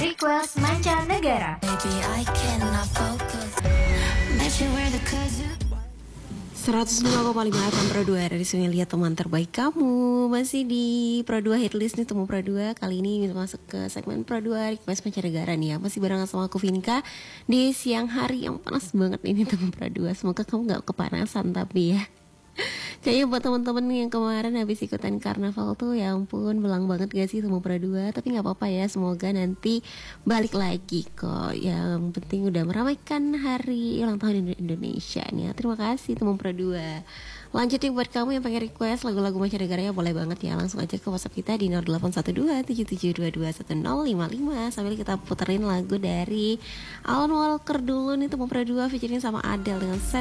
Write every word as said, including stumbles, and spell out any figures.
request mancanegara. Baby, I cannot focus. Bet you were the cousin. seratus lima koma lima F M Pro dua dari sini lihat teman terbaik kamu. Masih di Pro dua Hitlist nih, Temu Pro dua. Kali ini masuk ke segmen Pro dua Request Mancanegara nih ya. Masih barengan sama aku Vinka di siang hari yang panas banget ini, Temu Pro dua. Semoga kamu gak kepanasan tapi ya. Kayaknya buat teman-teman yang kemarin habis ikutan karnaval tuh, ya ampun, belang banget gak sih Temu Pro dua. Tapi gak apa-apa ya, semoga nanti balik lagi kok. Yang penting udah meramaikan hari ulang tahun Indonesia nih ya. Terima kasih Temu Pro dua. Lanjutin buat kamu yang pengen request lagu-lagu mancanegara ya, boleh banget ya. Langsung aja ke WhatsApp kita di nol delapan satu dua tujuh tujuh dua dua satu nol lima lima. Sambil kita puterin lagu dari Alan Walker dulu nih, Temu Pro dua featuring sama Adele dengan Set